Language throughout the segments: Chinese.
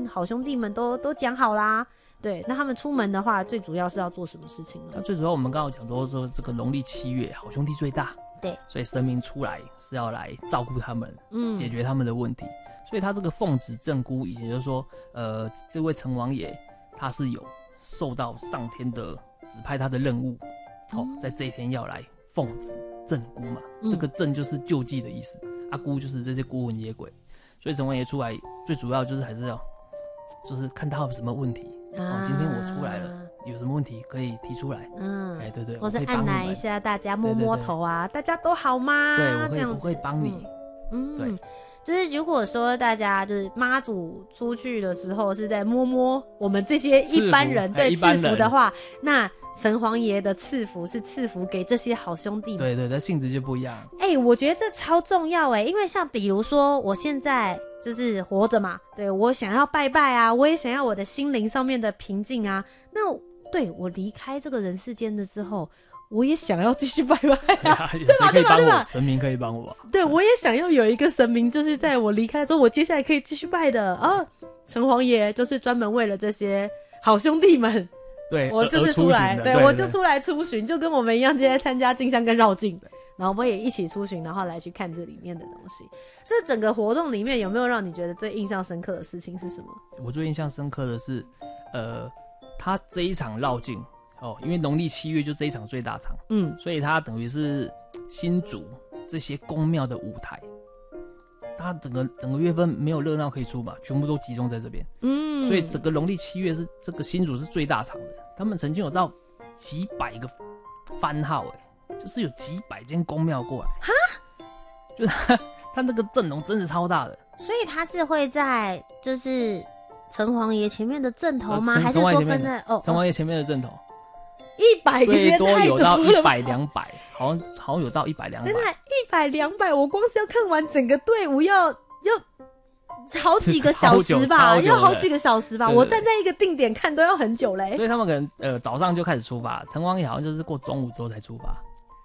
跟好兄弟们都讲好啦。对，那他们出门的话，最主要是要做什么事情呢？ 那最主要我们刚刚讲到说，这个农历7月，好兄弟最大， 对， 所以神明出来是要来照顾他们，解决他们的问题。所以他这个奉旨正姑，也就是说，这位城隍爷他是有受到上天的指派他的任务，在这一天要来奉旨正姑嘛，这个正就是救济的意思，姑就是这些孤魂野鬼，所以城隍爷出来最主要就是还是要，就是看他有什么问题。今天我出来了，有什么问题可以提出来。对对， 或是按捺一下大家，摸摸头啊，大家都好吗？ 对，我会帮你。对， 就是如果说大家就是妈祖出去的时候是在摸摸我们这些一般人，对，赐福的话，那城隍爷的赐福是赐福给这些好兄弟们。 对对，它性质就不一样。 我觉得这超重要因为像比如说我现在就是活着嘛，对，我想要拜拜啊，我也想要我的心灵上面的平静啊，那对我离开这个人世间的之后，我也想要继续拜拜啊， 对吧？谁可以帮我？神明可以帮我。 对，我也想要有一个神明，就是在我离开之后，我接下来可以继续拜的啊。城隍爷就是专门为了这些好兄弟们， 对， 我就是出来，对，我就出来出巡，就跟我们一样，今天参加进香跟绕境，然后我们也一起出巡，然后来去看这里面的东西。这整个活动里面有没有让你觉得最印象深刻的事情是什么？ 我最印象深刻的是，他这一场绕境因为农历7月就这一场最大场，所以他等于是新竹这些宫庙的舞台，他整个月份没有热闹可以出嘛，全部都集中在这边，所以整个农历7月是这个新竹是最大场的，他们曾经有到几百个番号，就是有几百间宫庙过来，就是他那个阵容真的超大的， 所以他是会在就是城隍爷前面的阵头吗？还是说跟在城隍爷前面的阵头 ？100个最多有到100、 200， 好像有到100、200。 真的100、200，我光是要看完整个队伍要好几个小时吧，要好几个小时吧。我站在一个定点看都要很久嘞。 所以他们可能早上就开始出发，城隍爷好像就是过中午之后才出发。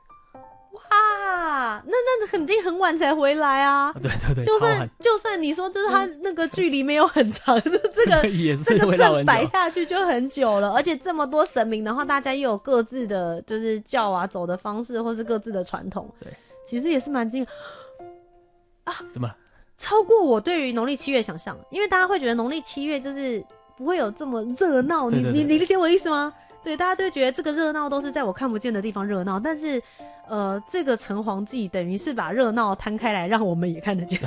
哇，那肯定很晚才回来啊！ 对对对， 就算你说就是他那个距离没有很长，这个也是这个阵摆下去就很久了，而且这么多神明的话，大家又有各自的就是教啊走的方式，或是各自的传统， 对， 其实也是蛮惊啊！ 怎么了？ 超过我对于农历7月想象，因为大家会觉得农历7月就是不会有这么热闹，你理解我的意思吗？对，大家就会觉得这个热闹都是在我看不见的地方热闹，但是这个城隍祭等于是把热闹摊开来，让我们也看得见。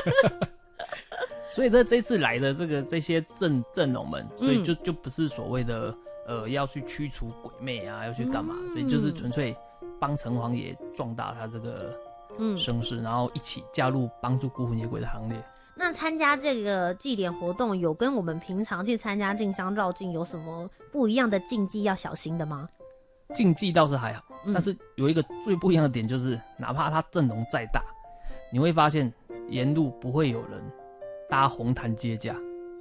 所以这次来的这些阵容们，所以就不是所谓的要去驱除鬼魅啊，要去干嘛，所以就是纯粹帮城隍爷壮大他这个声势，然后一起加入帮助孤魂野鬼的行列。 那参加这个祭典活动，有跟我们平常去参加进香绕境有什么不一样的禁忌要小心的吗？ 禁忌倒是还好，但是有一个最不一样的点就是，哪怕他阵容再大，你会发现沿路不会有人搭红毯接驾，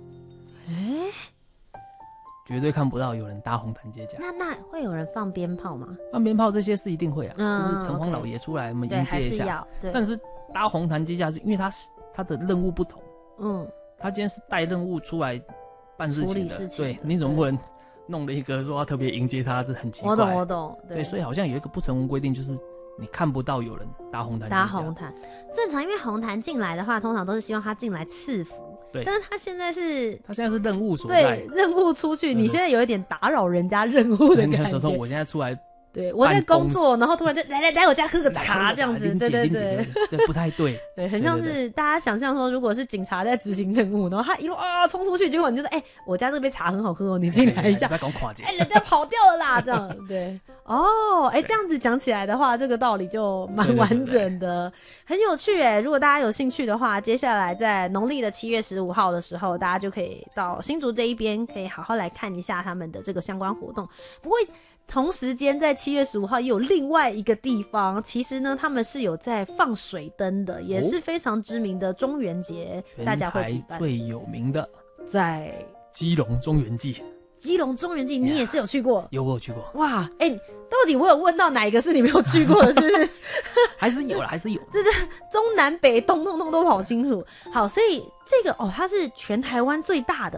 绝对看不到有人搭红毯接驾。 那会有人放鞭炮吗？ 放鞭炮这些是一定会啊，就是城隍老爷出来我们迎接一下。但是搭红毯接驾是因为他的任务不同，他今天是带任务出来办事情的，对，你总不能弄了一个说要特别迎接他，这很奇怪。 我懂， 对，所以好像有一个不成文规定，就是你看不到有人搭红毯。 搭红毯正常，因为红毯进来的话，通常都是希望他进来赐福。 对， 但是他现在是任务所在， 对，任务出去，你现在有一点打扰人家任务的感觉。 我现在出来。 对，我在工作，然后突然就来我家喝个茶这样子，对， 不太对， 对，很像是大家想象说，如果是警察在执行任务，然后他一路冲出去，结果你就说，我家这杯茶很好喝哦，你进来一下，人家跑掉了啦，这样，对，这样子讲起来的话，这个道理就蛮完整的，很有趣如果大家有兴趣的话，接下来在农历的7月15号的时候，大家就可以到新竹这一边，可以好好来看一下他们的这个相关活动。不过同时间在7月15号也有另外一个地方，其实呢他们是有在放水灯的，也是非常知名的中元节，大家会举办。 最有名的在基隆中元祭。 基隆中元祭你也是有去过？ 有，我有去过。 哇，到底我有问到哪一个是你没有去过的？是不是？ 还是有， 这中南北东通都跑清楚。好，所以这个它是全台湾最大的。